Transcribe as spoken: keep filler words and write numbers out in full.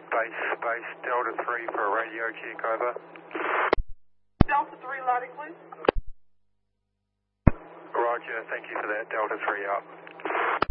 Base, base, Delta three for a radio check, over. Delta three, louding, please. Roger, thank you for that, Delta three up.